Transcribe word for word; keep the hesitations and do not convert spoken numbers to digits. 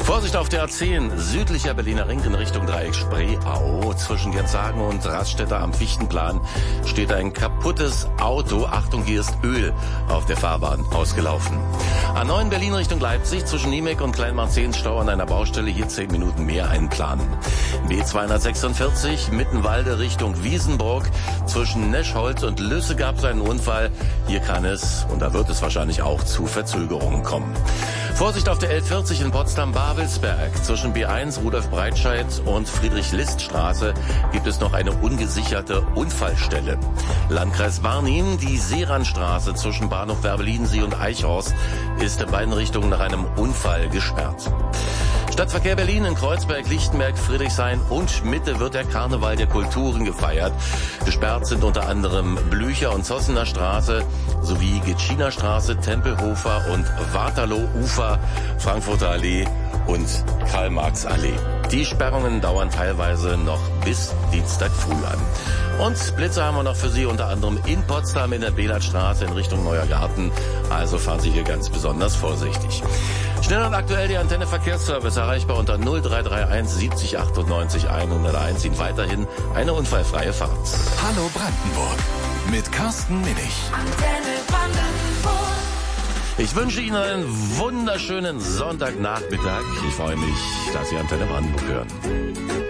Vorsicht auf der A zehn, südlicher Berliner Ring in Richtung Dreieck Spreeau. Zwischen Genshagen und Raststätter am Fichtenplan steht ein kaputtes Auto. Achtung, hier ist Öl auf der Fahrbahn ausgelaufen. A neun Berlin Richtung Leipzig, zwischen Niemek und Kleinmarktstau an einer Baustelle, hier zehn Minuten mehr einplanen. B zweihundertsechsundvierzig, Mittenwalde Richtung Wiesenburg. Zwischen Neschholz und Lüsse gab es einen Unfall. Hier kann es, und da wird es wahrscheinlich auch zu Verzögerungen kommen. Vorsicht auf der L vierzig in Potsdam-Babelsberg. Zwischen B eins Rudolf-Breitscheid und Friedrich-List-Straße gibt es noch eine ungesicherte Unfallstelle. Landkreis Barnim, die Seeranstraße zwischen Bahnhof Werbelliedensee und Eichhorst ist in beiden Richtungen nach einem Unfall gesperrt. Stadtverkehr Berlin in Kreuzberg, Lichtenberg, Friedrichshain und Mitte wird der Karneval der Kulturen gefeiert. Gesperrt sind unter anderem Blücher und Zossener Straße sowie Gitschiner Straße, Tempelhofer und Waterloo-Ufer, Frankfurter Allee und Karl-Marx-Allee. Die Sperrungen dauern teilweise noch bis Dienstag früh an. Und Blitze haben wir noch für Sie, unter anderem in Potsdam in der Belatstraße in Richtung Neuer Garten. Also fahren Sie hier ganz besonders vorsichtig. Schnell und aktuell der Antenne Verkehrsservice, erreichbar unter null drei drei eins siebzig achtundneunzig hunderteins. Ihnen weiterhin eine unfallfreie Fahrt. Hallo Brandenburg mit Carsten Minich. Antenne Brandenburg. Ich wünsche Ihnen einen wunderschönen Sonntagnachmittag. Ich freue mich, dass Sie Antenne Brandenburg hören.